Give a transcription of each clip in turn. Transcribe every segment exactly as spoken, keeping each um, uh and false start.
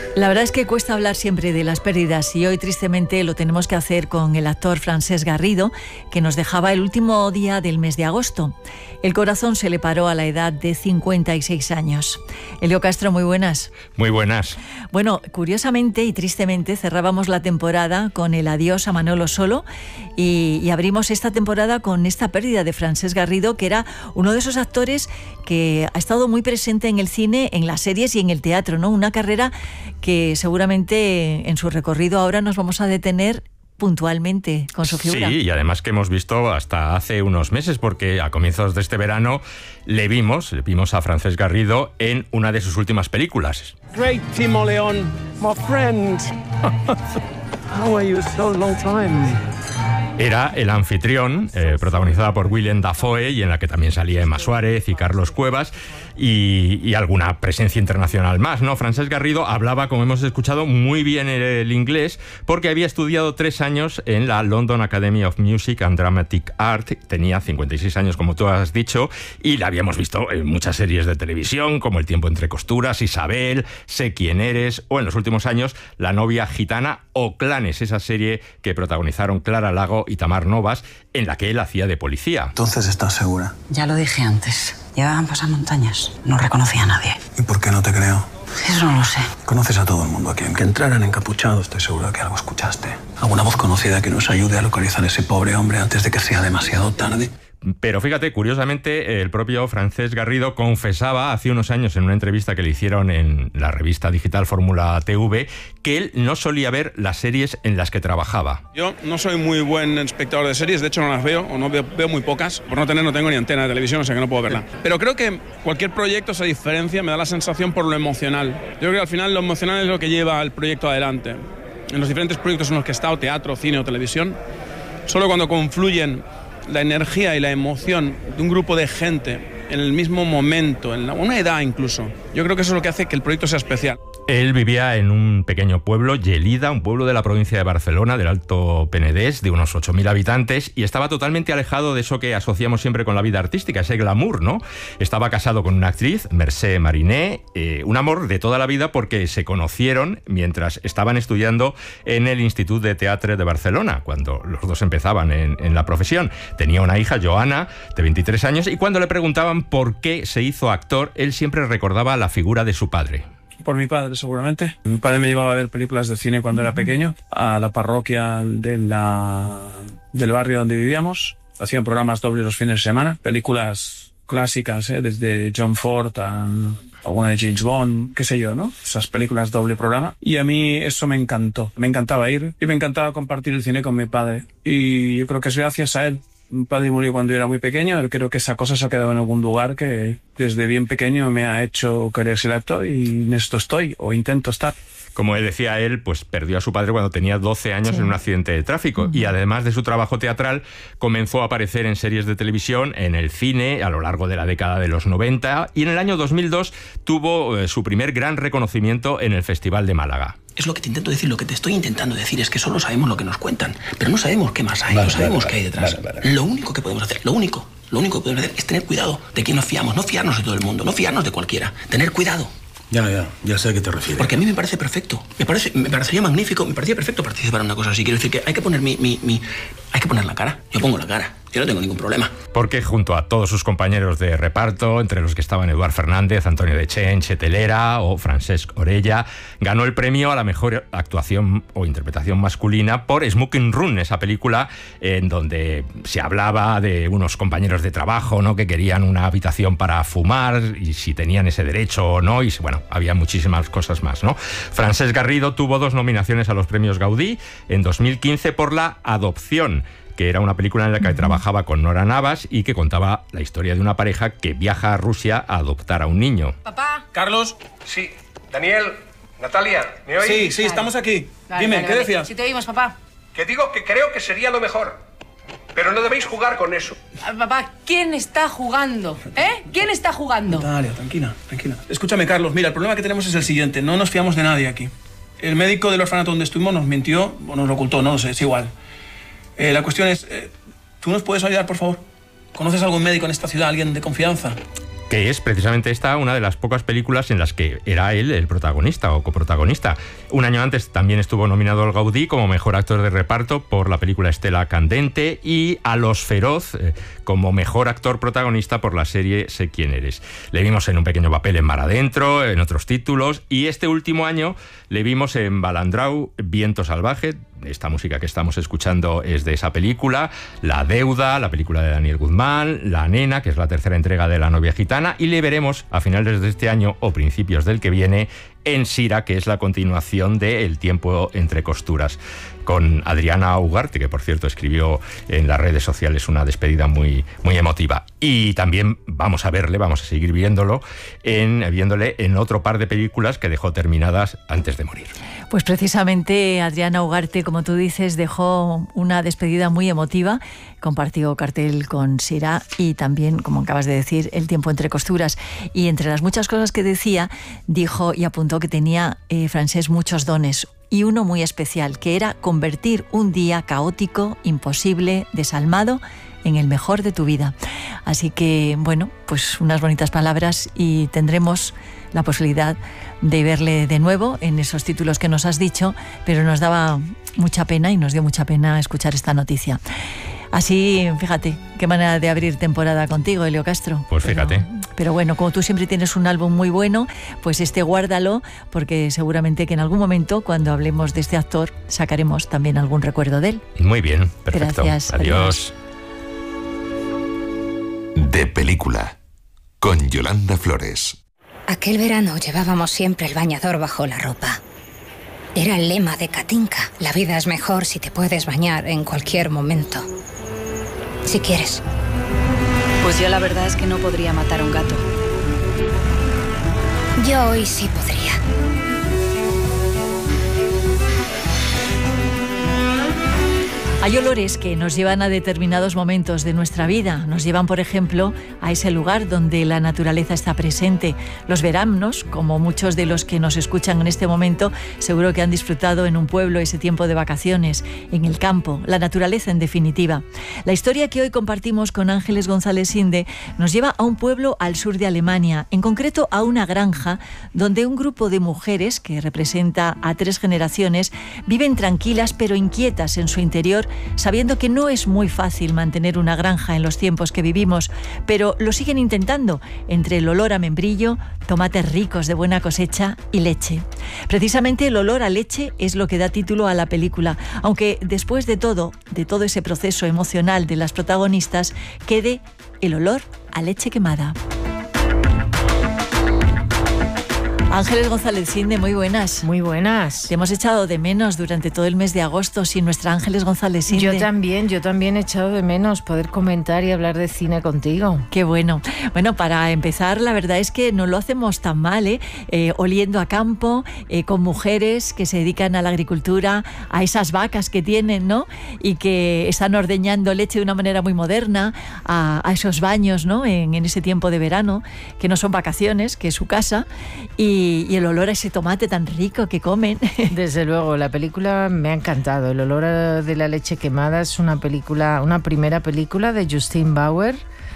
La verdad es que cuesta hablar siempre de las pérdidas y hoy tristemente lo tenemos que hacer con el actor Francesc Garrido, que nos dejaba el último día del mes de agosto. El corazón se le paró a la edad de cincuenta y seis años. Elio Castro, muy buenas. Muy buenas. Bueno, curiosamente y tristemente cerrábamos la temporada con el adiós a Manolo Solo y, y abrimos esta temporada con esta pérdida de Francesc Garrido, que era uno de esos actores que ha estado muy presente en el cine, en las series y en el teatro, ¿no? Una carrera que seguramente en su recorrido ahora nos vamos a detener puntualmente con su figura. Sí, y además que hemos visto hasta hace unos meses, porque a comienzos de este verano le vimos, le vimos a Francesc Garrido en una de sus últimas películas. Great Timo León, my friend. How are you so long time? Era El anfitrión, eh, protagonizada por Willem Dafoe, y en la que también salía Emma Suárez y Carlos Cuevas, y, y alguna presencia internacional más, ¿no? Francesc Garrido hablaba, como hemos escuchado, muy bien el inglés, porque había estudiado tres años en la London Academy of Music and Dramatic Art. Tenía cincuenta y seis años, como tú has dicho, y la habíamos visto en muchas series de televisión, como El tiempo entre costuras, Isabel, Sé quién eres, o en los últimos años La novia gitana o Clanes, esa serie que protagonizaron Clara Lago y Tamar Novas, en la que él hacía de policía. Entonces, ¿estás segura? Ya lo dije antes. Llevaban pasamontañas. No reconocía a nadie. ¿Y por qué no te creo? Eso no lo sé. Conoces a todo el mundo aquí. Aunque entraran encapuchados, estoy seguro de que algo escuchaste. ¿Alguna voz conocida que nos ayude a localizar a ese pobre hombre antes de que sea demasiado tarde? Pero fíjate, curiosamente, el propio Francesc Garrido confesaba hace unos años en una entrevista que le hicieron en la revista digital Fórmula T V que él no solía ver las series en las que trabajaba. Yo no soy muy buen espectador de series, de hecho no las veo, o no veo, veo muy pocas. Por no tener, no tengo ni antena de televisión, o sea que no puedo verla. Pero creo que cualquier proyecto se diferencia, me da la sensación por lo emocional. Yo creo que al final lo emocional es lo que lleva el proyecto adelante. En los diferentes proyectos en los que he estado, teatro, cine o televisión, solo cuando confluyen la energía y la emoción de un grupo de gente en el mismo momento, en una edad incluso, yo creo que eso es lo que hace que el proyecto sea especial. Él vivía en un pequeño pueblo, Gelida, un pueblo de la provincia de Barcelona, del Alto Penedès, de unos ocho mil habitantes, y estaba totalmente alejado de eso que asociamos siempre con la vida artística, ese glamour, ¿no? Estaba casado con una actriz, Mercè Mariné, eh, un amor de toda la vida porque se conocieron mientras estaban estudiando en el Institut de Teatre de Barcelona, cuando los dos empezaban en, en la profesión. Tenía una hija, Joana, de veintitrés años, y cuando le preguntaban por qué se hizo actor, él siempre recordaba la figura de su padre. Por mi padre, seguramente. Mi padre me llevaba a ver películas de cine cuando era pequeño, a la parroquia de la, del barrio donde vivíamos. Hacían programas dobles los fines de semana, películas clásicas, ¿eh? Desde John Ford a alguna de James Bond, qué sé yo, ¿no? Esas películas doble programa. Y a mí eso me encantó. Me encantaba ir y me encantaba compartir el cine con mi padre. Y yo creo que es gracias a él. Mi padre murió cuando yo era muy pequeño. Creo que esa cosa se ha quedado en algún lugar que desde bien pequeño me ha hecho querer ser actor y en esto estoy, o intento estar. Como decía él, pues perdió a su padre cuando tenía doce años, sí, en un accidente de tráfico. Uh-huh. Y además de su trabajo teatral, comenzó a aparecer en series de televisión, en el cine, a lo largo de la década de los noventa. Y en el año dos mil dos tuvo eh, su primer gran reconocimiento en el Festival de Málaga. Es lo que te intento decir, lo que te estoy intentando decir es que solo sabemos lo que nos cuentan, pero no sabemos qué más hay, vale, no sabemos vale, qué hay detrás. Vale, vale. Lo único que podemos hacer, lo único, lo único que podemos hacer es tener cuidado de quién nos fiamos, no fiarnos de todo el mundo, no fiarnos de cualquiera, tener cuidado. Ya, ya, ya sé a qué te refieres. Porque a mí me parece perfecto, me, parece, me parecería magnífico, me parecía perfecto participar en una cosa así. Quiero decir que hay que poner mi, mi, mi, hay que poner la cara, yo pongo la cara. Yo no tengo ningún problema. Porque junto a todos sus compañeros de reparto, entre los que estaban Eduard Fernández, Antonio Dechen, Chetelera o Francesc Orella, ganó el premio a la mejor actuación o interpretación masculina por Smoking Room, esa película en donde se hablaba de unos compañeros de trabajo, ¿no?, que querían una habitación para fumar y si tenían ese derecho o no, y bueno, había muchísimas cosas más, ¿no? Francesc Garrido tuvo dos nominaciones a los premios Gaudí en dos mil quince por La adopción, que era una película en la que uh-huh. trabajaba con Nora Navas y que contaba la historia de una pareja que viaja a Rusia a adoptar a un niño. Papá. Carlos. Sí. Daniel. Natalia. ¿Me oís? Sí, sí, vale. Estamos aquí. Vale, Dime, vale, ¿qué vale. decías? Sí te oímos, papá. Que digo que creo que sería lo mejor. Pero no debéis jugar con eso. Ah, papá, ¿quién está jugando? ¿Eh? ¿Quién está jugando? Natalia, tranquila, tranquila. Escúchame, Carlos, mira, el problema que tenemos es el siguiente. No nos fiamos de nadie aquí. El médico del orfanato donde estuvimos nos mintió o nos lo ocultó, no lo sé, es igual. Eh, la cuestión es... Eh, ¿Tú nos puedes ayudar, por favor? ¿Conoces a algún médico en esta ciudad, alguien de confianza? que es precisamente esta una de las pocas películas en las que era él el protagonista o coprotagonista. Un año antes también estuvo nominado al Gaudí como mejor actor de reparto por la película Estela Candente y a Los Feroz eh, como mejor actor protagonista por la serie Sé quién eres. Le vimos en un pequeño papel en Mar Adentro, en otros títulos, y este último año le vimos en Balandrau, Viento Salvaje. Esta música que estamos escuchando es de esa película, La Deuda, la película de Daniel Guzmán, La Nena, que es la tercera entrega de La novia gitana, y le veremos a finales de este año o principios del que viene en Sira, que es la continuación de El tiempo entre costuras, con Adriana Ugarte, que por cierto escribió en las redes sociales una despedida muy, muy emotiva. Y también vamos a verle, vamos a seguir viéndolo, en, viéndole en otro par de películas que dejó terminadas antes de morir. Pues precisamente Adriana Ugarte, como tú dices, dejó una despedida muy emotiva, compartió cartel con Sira y también, como acabas de decir, El tiempo entre costuras. Y entre las muchas cosas que decía, dijo y apuntó que tenía eh, Francesc muchos dones, y uno muy especial, que era convertir un día caótico, imposible, desalmado, en el mejor de tu vida. Así que, bueno, pues unas bonitas palabras, y tendremos la posibilidad de verle de nuevo en esos títulos que nos has dicho, pero nos daba mucha pena y nos dio mucha pena escuchar esta noticia. Así, fíjate, qué manera de abrir temporada contigo, Elio Castro. Pues fíjate. Pero, pero bueno, como tú siempre tienes un álbum muy bueno, pues este guárdalo, porque seguramente que en algún momento, cuando hablemos de este actor, sacaremos también algún recuerdo de él. Muy bien, perfecto. Gracias. Adiós. Adiós. De película, con Yolanda Flores. Aquel verano llevábamos siempre el bañador bajo la ropa. Era el lema de Katinka. La vida es mejor si te puedes bañar en cualquier momento. Si quieres. Pues yo la verdad es que no podría matar a un gato. Yo hoy sí podría. Hay olores que nos llevan a determinados momentos de nuestra vida. Nos llevan, por ejemplo, a ese lugar donde la naturaleza está presente. Los veranos, como muchos de los que nos escuchan en este momento, seguro que han disfrutado en un pueblo ese tiempo de vacaciones, en el campo, la naturaleza en definitiva. La historia que hoy compartimos con Ángeles González Inde nos lleva a un pueblo al sur de Alemania, en concreto a una granja donde un grupo de mujeres, que representa a tres generaciones, viven tranquilas pero inquietas en su interior, sabiendo que no es muy fácil mantener una granja en los tiempos que vivimos, pero lo siguen intentando, entre el olor a membrillo, tomates ricos de buena cosecha y leche. Precisamente el olor a leche es lo que da título a la película, aunque después de todo, de todo ese proceso emocional de las protagonistas, quede el olor a leche quemada. Ángeles González Inde, muy buenas. Muy buenas. Te hemos echado de menos durante todo el mes de agosto sin nuestra Ángeles González Inde. Yo también, yo también he echado de menos poder comentar y hablar de cine contigo. Qué bueno. Bueno, para empezar, la verdad es que no lo hacemos tan mal, ¿eh? Eh, oliendo a campo, eh, con mujeres que se dedican a la agricultura, a esas vacas que tienen, ¿no? Y que están ordeñando leche de una manera muy moderna, a, a esos baños, ¿no? En, en ese tiempo de verano, que no son vacaciones, que es su casa, y Y, y el olor a ese tomate tan rico que comen. Desde luego, la película me ha encantado. El olor a, de la leche quemada es una película, una primera película de Justin Bauer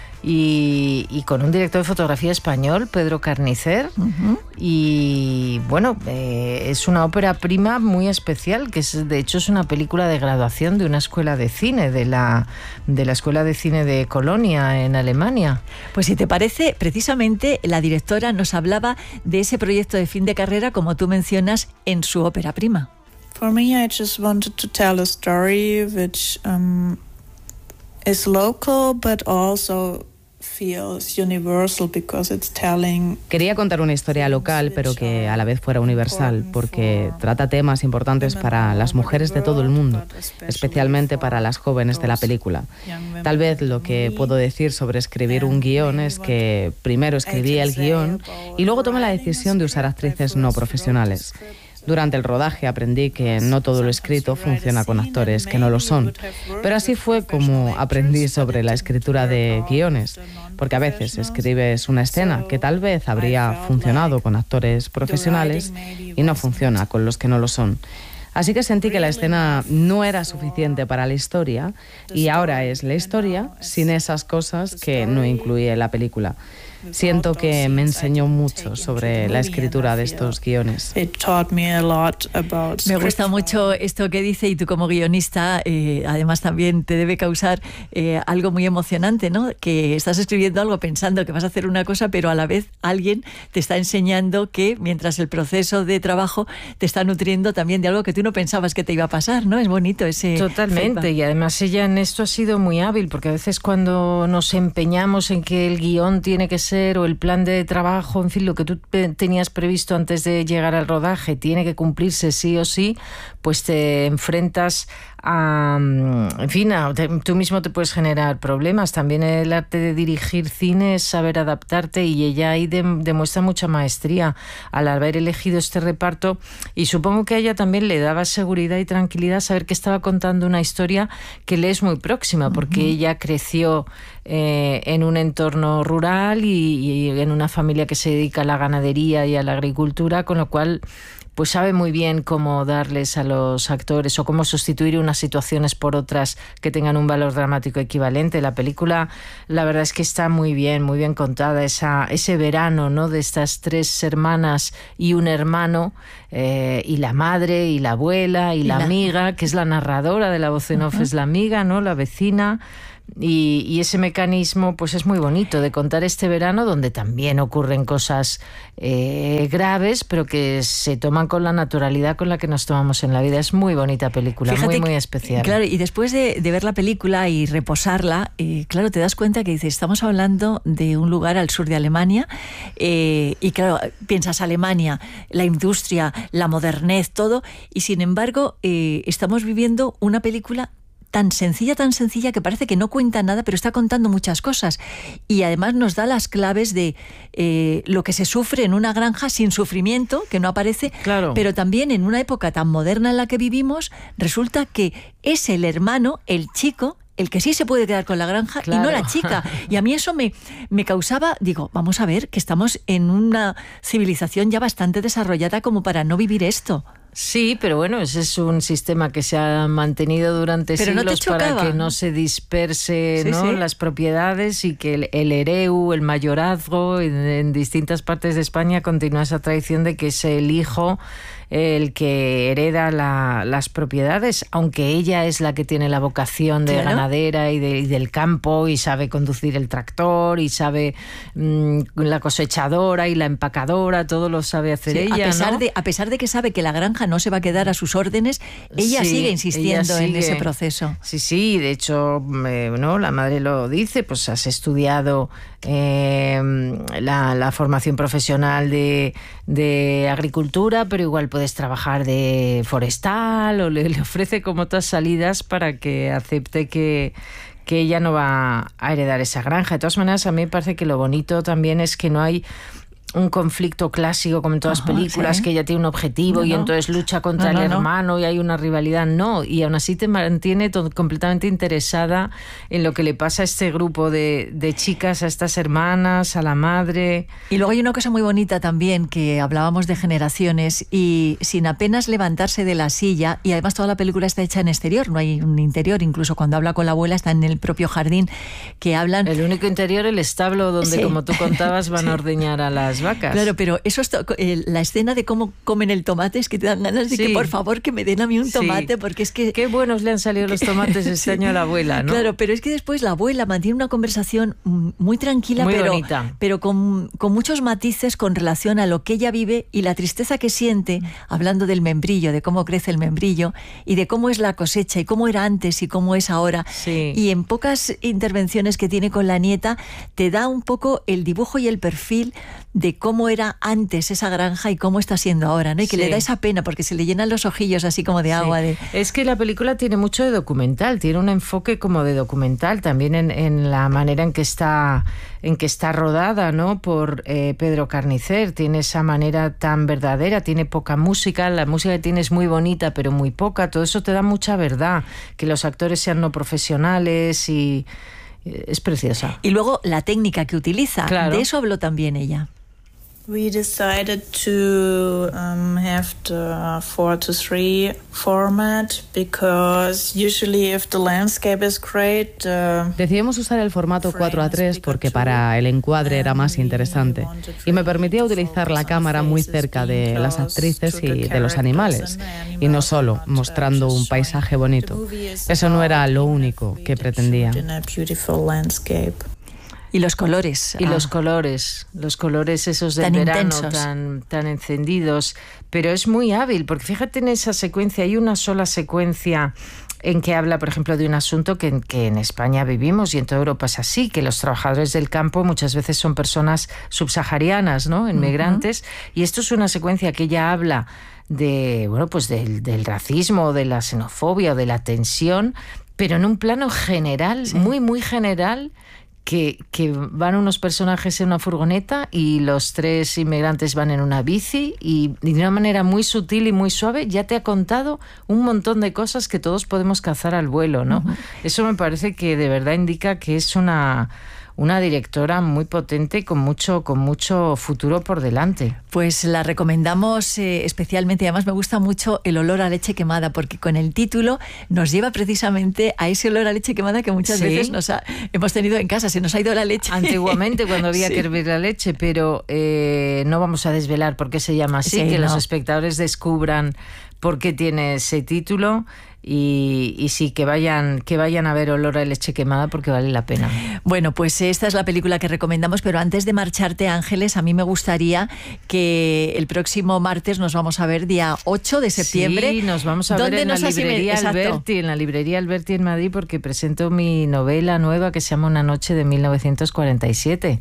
y, y con un director de fotografía español, Pedro Carnicer. Uh-huh. Y bueno, eh, es una ópera prima muy especial, que es, de hecho es una película de graduación de una escuela de cine, de la, de la Escuela de Cine de Colonia en Alemania. Pues si te parece, precisamente la directora nos hablaba de ese proyecto de fin de carrera, como tú mencionas, en su ópera prima. For me, I just wanted to tell a story which um, is local, but also feels universal because it's telling. Quería contar una historia local, pero que a la vez fuera universal, porque trata temas importantes para las mujeres de todo el mundo, especialmente para las jóvenes de la película. Tal vez lo que puedo decir sobre escribir un guión es que primero escribí el guión y luego tomé la decisión de usar actrices no profesionales. Durante el rodaje aprendí que no todo lo escrito funciona con actores que no lo son, pero así fue como aprendí sobre la escritura de guiones, porque a veces escribes una escena que tal vez habría funcionado con actores profesionales y no funciona con los que no lo son. Así que sentí que la escena no era suficiente para la historia y ahora es la historia sin esas cosas que no incluí en la película. Siento que me enseñó mucho sobre la escritura de estos guiones. Me gusta mucho esto que dice, y tú como guionista eh, además también te debe causar eh, algo muy emocionante, ¿no? Que estás escribiendo algo pensando que vas a hacer una cosa, pero a la vez alguien te está enseñando que mientras el proceso de trabajo te está nutriendo también de algo que tú no pensabas que te iba a pasar, ¿no? Es bonito ese... Totalmente, feedback. Y además ella en esto ha sido muy hábil, porque a veces cuando nos empeñamos en que el guión tiene que ser, o el plan de trabajo, en fin, lo que tú tenías previsto antes de llegar al rodaje tiene que cumplirse sí o sí, pues te enfrentas a, en fin, a, te, tú mismo te puedes generar problemas. También el arte de dirigir cine es saber adaptarte, y ella ahí de, demuestra mucha maestría al haber elegido este reparto, y supongo que a ella también le daba seguridad y tranquilidad saber que estaba contando una historia que le es muy próxima, porque uh-huh. ella creció eh, en un entorno rural y, y en una familia que se dedica a la ganadería y a la agricultura, con lo cual pues sabe muy bien cómo darles a los actores o cómo sustituir unas situaciones por otras que tengan un valor dramático equivalente. La película, la verdad es que está muy bien, muy bien contada, esa, ese verano, ¿no?, de estas tres hermanas y un hermano, eh, y la madre y la abuela y, y la, la amiga, que es la narradora de la voz en off, uh-huh. es la amiga, ¿no?, la vecina. Y, y ese mecanismo pues es muy bonito de contar este verano, donde también ocurren cosas eh, graves, pero que se toman con la naturalidad con la que nos tomamos en la vida. Es muy bonita película. Fíjate, muy, muy especial. Claro, y después de, de ver la película y reposarla, eh, claro, te das cuenta que dices, estamos hablando de un lugar al sur de Alemania, eh, y claro, piensas Alemania, la industria, la modernez, todo, y sin embargo eh, estamos viviendo una película tan sencilla, tan sencilla, que parece que no cuenta nada, pero está contando muchas cosas. Y además nos da las claves de eh, lo que se sufre en una granja sin sufrimiento, que no aparece, claro. Pero también en una época tan moderna en la que vivimos, resulta que es el hermano, el chico, el que sí se puede quedar con la granja, claro. Y no la chica. Y a mí eso me, me causaba, digo, vamos a ver, que estamos en una civilización ya bastante desarrollada como para no vivir esto. Sí, pero bueno, ese es un sistema que se ha mantenido durante pero siglos no para que no se disperse, sí, ¿no? Sí. las propiedades, y que el, el hereu, el mayorazgo, en, en distintas partes de España continúa esa tradición de que es el hijo el que hereda la, las propiedades, aunque ella es la que tiene la vocación de claro. ganadera y, de, y del campo, y sabe conducir el tractor, y sabe mmm, la cosechadora y la empacadora, todo lo sabe hacer sí, ella, a pesar ¿no? de, a pesar de que sabe que la granja no se va a quedar a sus órdenes, ella sí, sigue insistiendo ella sigue. en ese proceso. Sí, sí, de hecho, eh, no, la madre lo dice, pues has estudiado eh, la, la formación profesional de, de agricultura, pero igual puedes trabajar de forestal, o le, le ofrece como otras salidas para que acepte que, que ella no va a heredar esa granja. De todas maneras, a mí me parece que lo bonito también es que no hay un conflicto clásico como en todas las películas, ¿sí? que ella tiene un objetivo no, y entonces lucha contra no, no, el hermano no. y hay una rivalidad. No, y aún así te mantiene todo, completamente interesada en lo que le pasa a este grupo de, de chicas, a estas hermanas, a la madre. Y luego hay una cosa muy bonita también, que hablábamos de generaciones, y sin apenas levantarse de la silla, y además toda la película está hecha en exterior, no hay un interior, incluso cuando habla con la abuela está en el propio jardín, que hablan... El único interior, el establo donde, sí. como tú contabas, van sí. a ordeñar a las vacas. Claro, pero eso es to- eh, la escena de cómo comen el tomate, es que te dan ganas de sí. que por favor que me den a mí un tomate, sí. porque es que... Qué buenos le han salido los tomates este sí. año a la abuela, ¿no? Claro, pero es que después la abuela mantiene una conversación muy tranquila, muy pero, bonita. pero con, con muchos matices con relación a lo que ella vive y la tristeza que siente, hablando del membrillo, de cómo crece el membrillo y de cómo es la cosecha y cómo era antes y cómo es ahora. Sí. Y en pocas intervenciones que tiene con la nieta te da un poco el dibujo y el perfil de cómo era antes esa granja y cómo está siendo ahora, ¿no? Y que sí. le da esa pena porque se le llenan los ojillos así como de agua. Sí. De... Es que la película tiene mucho de documental, tiene un enfoque como de documental también en, en la manera en que está en que está rodada, ¿no? Por eh, Pedro Carnicer. Tiene esa manera tan verdadera, tiene poca música, la música que tiene es muy bonita pero muy poca, todo eso te da mucha verdad, que los actores sean no profesionales y es preciosa. Y luego la técnica que utiliza, claro. de eso habló también ella. We decided to um, have have the four to three format because usually if the landscape is great. Uh, Decidimos usar el formato cuatro a tres porque para el encuadre era más interesante y me permitía utilizar la cámara muy cerca de las actrices y de los animales y no solo mostrando un paisaje bonito. Eso no era lo único que pretendía. Y los colores. Y ah. los colores, los colores esos del Tan verano intensos. tan, tan encendidos. Pero es muy hábil, porque fíjate en esa secuencia, hay una sola secuencia en que habla, por ejemplo, de un asunto que, que en España vivimos y en toda Europa es así, que los trabajadores del campo muchas veces son personas subsaharianas, ¿no? Inmigrantes. Uh-huh. Y esto es una secuencia que ella habla de, bueno, pues del, del racismo, de la xenofobia, de la tensión, pero en un plano general, sí. muy, muy general, Que, que van unos personajes en una furgoneta y los tres inmigrantes van en una bici y, y de una manera muy sutil y muy suave ya te ha contado un montón de cosas que todos podemos cazar al vuelo, ¿no? Uh-huh. Eso me parece que de verdad indica que es una... una directora muy potente y con mucho, con mucho futuro por delante. Pues la recomendamos eh, especialmente, además me gusta mucho El olor a leche quemada, porque con el título nos lleva precisamente a ese olor a leche quemada que muchas ¿Sí? veces nos ha, hemos tenido en casa, se nos ha ido la leche. Antiguamente cuando había sí. que hervir la leche, pero eh, no vamos a desvelar por qué se llama así, sí, que no. los espectadores descubran por qué tiene ese título. Y, y sí, que vayan, que vayan a ver Olor a leche quemada porque vale la pena. Bueno, pues esta es la película que recomendamos, pero antes de marcharte, Ángeles, a mí me gustaría que el próximo martes nos vamos a ver día ocho de septiembre. Sí, nos vamos a ver en la librería Alberti, en la librería Alberti en Madrid, porque presento mi novela nueva que se llama Una noche de mil novecientos cuarenta y siete.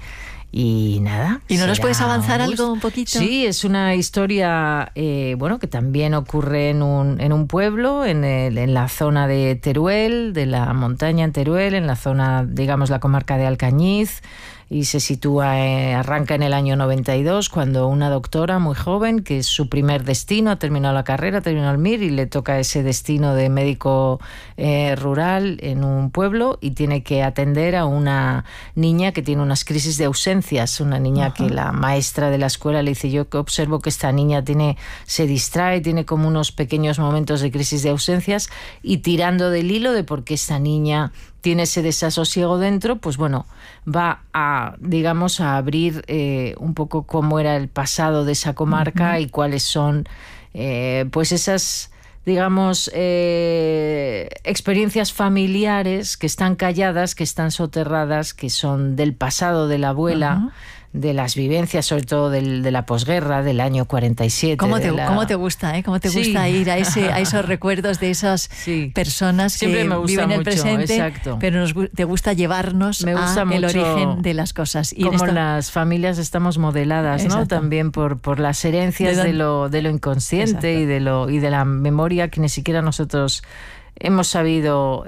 Y nada. ¿Y no nos puedes avanzar un algo un poquito? Sí, es una historia eh, bueno, que también ocurre en un, en un pueblo, en, el, en la zona de Teruel, de la montaña en Teruel, en la zona, digamos, la comarca de Alcañiz, y se sitúa, eh, arranca en el año noventa y dos, cuando una doctora muy joven, que es su primer destino, ha terminado la carrera, ha terminado el M I R y le toca ese destino de médico eh, rural en un pueblo y tiene que atender a una niña que tiene unas crisis de ausencias, una niña Ajá. que la maestra de la escuela le dice, yo que observo que esta niña tiene, se distrae, tiene como unos pequeños momentos de crisis de ausencias, y tirando del hilo de por qué esta niña tiene ese desasosiego dentro, pues bueno, va a, digamos, a abrir eh, un poco cómo era el pasado de esa comarca uh-huh. y cuáles son, eh, pues esas, digamos, eh, experiencias familiares que están calladas, que están soterradas, que son del pasado de la abuela, uh-huh. de las vivencias, sobre todo del, de la posguerra, del año cuarenta y siete. ¿Cómo te, la... ¿cómo te gusta, eh? ¿Cómo te sí. gusta ir a, ese, a esos recuerdos de esas sí. personas Siempre que me gusta viven mucho, el presente, exacto. pero nos, te gusta llevarnos me gusta a mucho el origen de las cosas? Y como esta... las familias estamos modeladas, ¿no? También por, por las herencias de, de, lo, de lo inconsciente y de, lo, y de la memoria que ni siquiera nosotros hemos sabido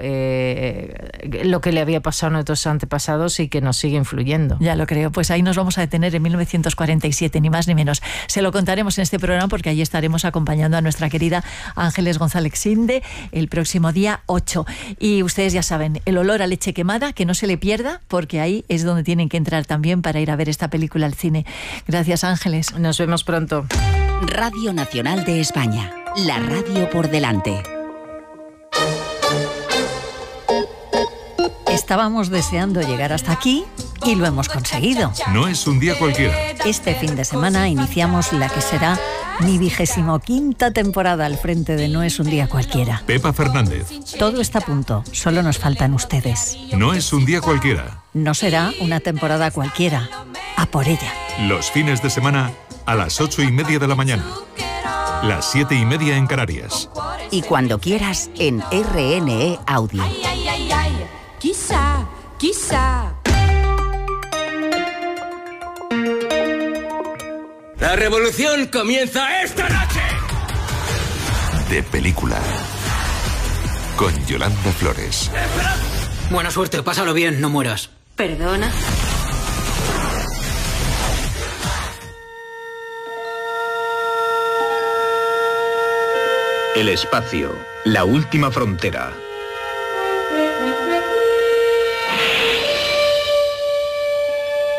eh, lo que le había pasado a nuestros antepasados y que nos sigue influyendo. Ya lo creo. Pues ahí nos vamos a detener en mil novecientos cuarenta y siete, ni más ni menos. Se lo contaremos en este programa porque ahí estaremos acompañando a nuestra querida Ángeles González Xinde el próximo día ocho. Y ustedes ya saben, el olor a leche quemada, que no se le pierda, porque ahí es donde tienen que entrar también para ir a ver esta película al cine. Gracias, Ángeles. Nos vemos pronto. Radio Nacional de España. La radio por delante. Estábamos deseando llegar hasta aquí y lo hemos conseguido. No es un día cualquiera. Este fin de semana iniciamos la que será mi vigésimo quinta temporada al frente de No es un día cualquiera. Pepa Fernández. Todo está a punto, solo nos faltan ustedes. No es un día cualquiera. No será una temporada cualquiera. A por ella. Los fines de semana a las ocho y media de la mañana. Las siete y media en Canarias. Y cuando quieras en R N E Audio. Ay, ay, ay, ay. Quizá, quizá. La revolución comienza esta noche. De película. Con Yolanda Flores. Buena suerte, pásalo bien, no mueras. ¿Perdona? El espacio, la última frontera.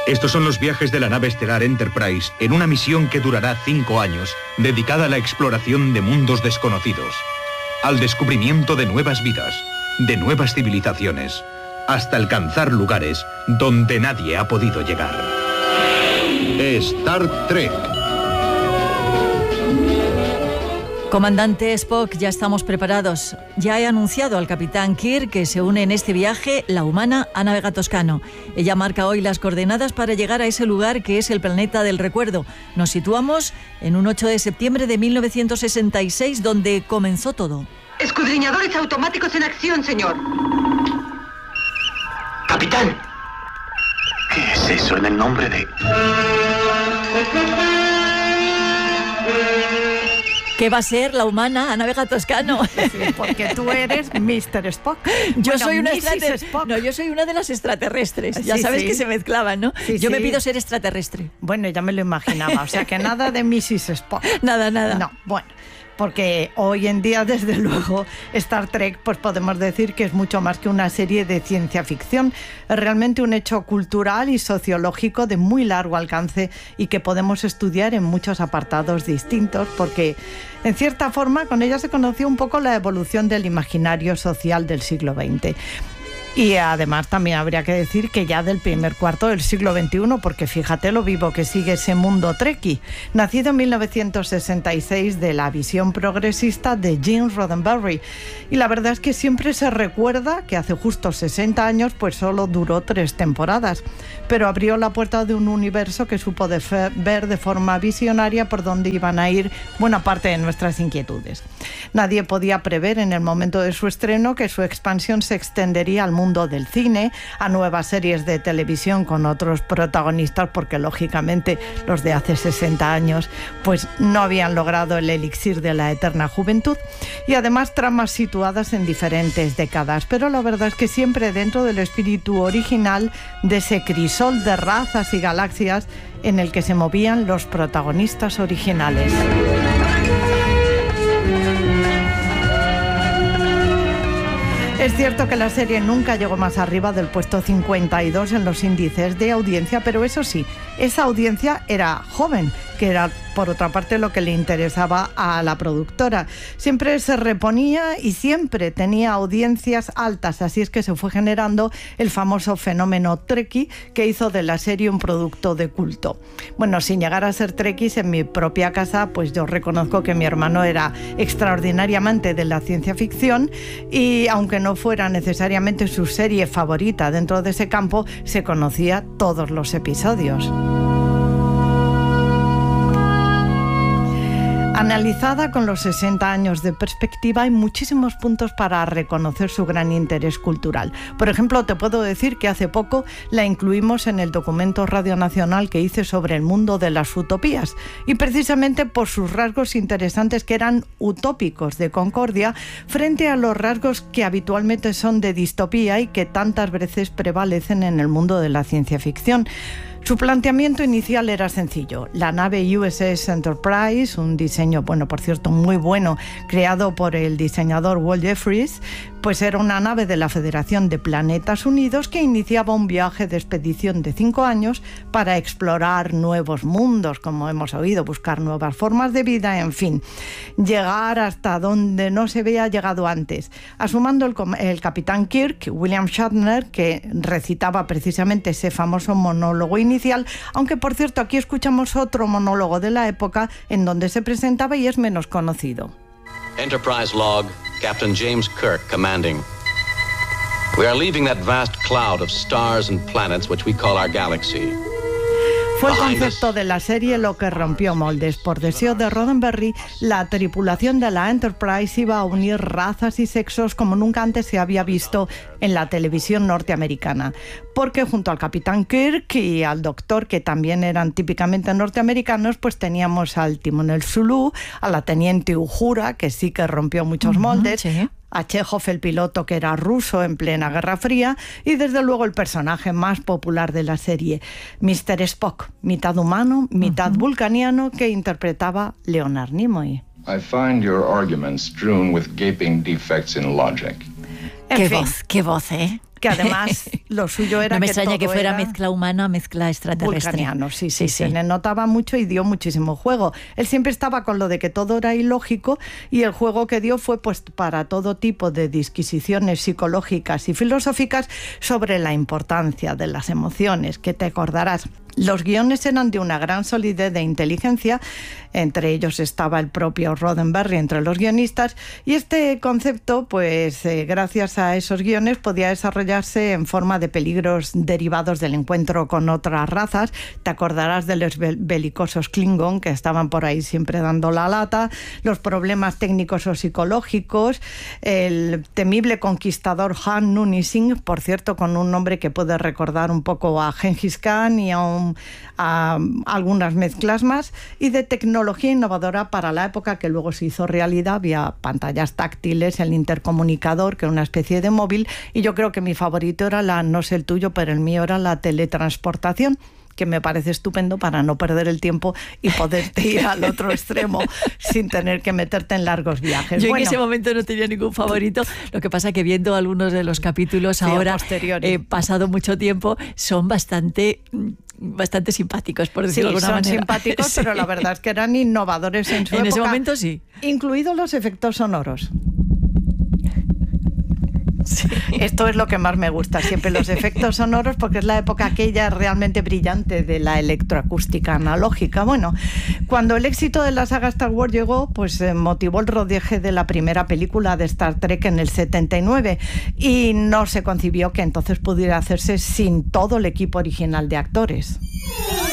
Estos son los viajes de la nave estelar Enterprise en una misión que durará cinco años, dedicada a la exploración de mundos desconocidos, al descubrimiento de nuevas vidas, de nuevas civilizaciones, hasta alcanzar lugares donde nadie ha podido llegar. Star Trek. Comandante Spock, ya estamos preparados. Ya he anunciado al capitán Kirk que se une en este viaje la humana Ana Vega Toscano. Ella marca hoy las coordenadas para llegar a ese lugar que es el planeta del recuerdo. Nos situamos en un ocho de septiembre de mil novecientos sesenta y seis, donde comenzó todo. Escudriñadores automáticos en acción, señor. Capitán. ¿Qué es eso en el nombre de...? ¿Qué va a ser la humana Ana Vega Toscano? Sí, porque tú eres mister Spock. Yo bueno, soy una extraterrestre. No, yo soy una de las extraterrestres. Ya sí, sabes sí. que se mezclaban, ¿no? Sí, yo sí. me pido ser extraterrestre. Bueno, ya me lo imaginaba. O sea que nada de missus Spock. Nada, nada. No, bueno. Porque hoy en día, desde luego, Star Trek, pues podemos decir que es mucho más que una serie de ciencia ficción. Es realmente un hecho cultural y sociológico de muy largo alcance y que podemos estudiar en muchos apartados distintos, porque, en cierta forma, con ella se conoció un poco la evolución del imaginario social del siglo veinte. Y además también habría que decir que ya del primer cuarto del siglo veintiuno, porque fíjate lo vivo que sigue ese mundo trekkie, nacido en mil novecientos sesenta y seis de la visión progresista de Gene Roddenberry. Y la verdad es que siempre se recuerda que hace justo sesenta años pues solo duró tres temporadas, pero abrió la puerta de un universo que supo de fe- ver de forma visionaria por dónde iban a ir buena parte de nuestras inquietudes. Nadie podía prever en el momento de su estreno que su expansión se extendería al mundo del cine, a nuevas series de televisión con otros protagonistas, porque lógicamente los de hace sesenta años pues no habían logrado el elixir de la eterna juventud, y además tramas situadas en diferentes décadas, pero la verdad es que siempre dentro del espíritu original de ese crisol de razas y galaxias en el que se movían los protagonistas originales. Es cierto que la serie nunca llegó más arriba del puesto cincuenta y dos en los índices de audiencia, pero eso sí, esa audiencia era joven, que era por otra parte lo que le interesaba a la productora. Siempre se reponía y siempre tenía audiencias altas, así es que se fue generando el famoso fenómeno trekkie que hizo de la serie un producto de culto. Bueno, sin llegar a ser trekkies, en mi propia casa, pues yo reconozco que mi hermano era extraordinario amante de la ciencia ficción y aunque no fuera necesariamente su serie favorita dentro de ese campo, se conocía todos los episodios. Analizada con los sesenta años de perspectiva, hay muchísimos puntos para reconocer su gran interés cultural. Por ejemplo, te puedo decir que hace poco la incluimos en el documento Radio Nacional que hice sobre el mundo de las utopías, y precisamente por sus rasgos interesantes que eran utópicos de concordia frente a los rasgos que habitualmente son de distopía y que tantas veces prevalecen en el mundo de la ciencia ficción. Su planteamiento inicial era sencillo. La nave U S S Enterprise, un diseño, bueno, por cierto, muy bueno, creado por el diseñador Walt Jeffries, pues era una nave de la Federación de Planetas Unidos que iniciaba un viaje de expedición de cinco años para explorar nuevos mundos, como hemos oído, buscar nuevas formas de vida, en fin, llegar hasta donde no se había llegado antes. Asumando el, el capitán Kirk, William Shatner, que recitaba precisamente ese famoso monólogo inicial, aunque por cierto aquí escuchamos otro monólogo de la época en donde se presentaba y es menos conocido. Enterprise log, Captain James Kirk commanding. We are leaving that vast cloud of stars and planets which we call our galaxy. Fue el concepto de la serie lo que rompió moldes. Por deseo de Roddenberry, la tripulación de la Enterprise iba a unir razas y sexos como nunca antes se había visto en la televisión norteamericana. Porque junto al capitán Kirk y al doctor, que también eran típicamente norteamericanos, pues teníamos al timonel Zulu, a la teniente Uhura, que sí que rompió muchos uh-huh, moldes, sí. A Chekhov, el piloto, que era ruso en plena Guerra Fría, y desde luego el personaje más popular de la serie, mister Spock, mitad humano, mitad uh-huh. vulcaniano, que interpretaba Leonard Nimoy. I find your arguments strewn with gaping defects in logic. En qué fin. voz, qué voz, ¿eh? que además lo suyo era no me que extraña todo que fuera era mezcla humana, mezcla extraterrestre. Vulcaniano, sí, sí, Sí, sí. se le notaba mucho y dio muchísimo juego. Él siempre estaba con lo de que todo era ilógico y el juego que dio fue pues para todo tipo de disquisiciones psicológicas y filosóficas sobre la importancia de las emociones, que te acordarás. Los guiones eran de una gran solidez de inteligencia, entre ellos estaba el propio Roddenberry entre los guionistas, y este concepto, pues eh, gracias a esos guiones, podía desarrollarse en forma de peligros derivados del encuentro con otras razas. Te acordarás de los belicosos Klingon que estaban por ahí siempre dando la lata, los problemas técnicos o psicológicos, el temible conquistador Han Nunising, por cierto, con un nombre que puede recordar un poco a Gengis Khan y a un a algunas mezclas más, y de tecnología innovadora para la época que luego se hizo realidad. Había pantallas táctiles, el intercomunicador, que era una especie de móvil, y yo creo que mi favorito era la, no sé el tuyo, pero el mío era la teletransportación, que me parece estupendo para no perder el tiempo y poderte ir al otro extremo sin tener que meterte en largos viajes. Yo bueno, en ese momento no tenía ningún favorito, lo que pasa que viendo algunos de los capítulos sí, ahora, eh, pasado mucho tiempo, son bastante... bastante simpáticos, por decirlo sí, de alguna son manera. simpáticos, sí. Pero la verdad es que eran innovadores en su en época. En ese momento sí. Incluidos los efectos sonoros. Sí. Esto es lo que más me gusta, siempre los efectos sonoros, porque es la época aquella realmente brillante de la electroacústica analógica. Bueno, cuando el éxito de la saga Star Wars llegó, pues eh, motivó el rodaje de la primera película de Star Trek en el setenta y nueve, y no se concibió que entonces pudiera hacerse sin todo el equipo original de actores.